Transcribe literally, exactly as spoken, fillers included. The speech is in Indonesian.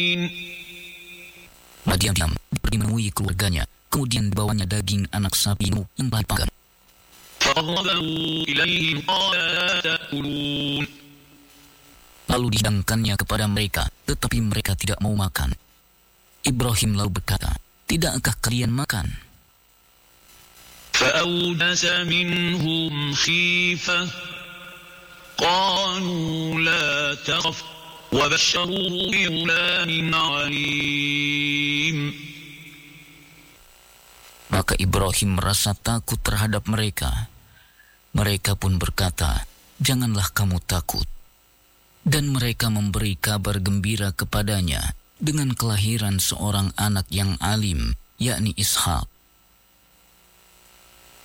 Diam-diam pergi menemui keluarganya, kemudian dibawanya daging anak sapi yang baik. Lalu dihidangkannya kepada mereka, tetapi mereka tidak mau makan. Ibrahim lalu berkata, "Tidakkah kalian makan?" فأوجس منهم خيفة قالوا لا تخف وبشروه بغلام عليم. Maka Ibrahim merasa takut terhadap mereka. Mereka pun berkata, "Janganlah kamu takut." Dan mereka memberi kabar gembira kepadanya dengan kelahiran seorang anak yang alim, yakni Ishak.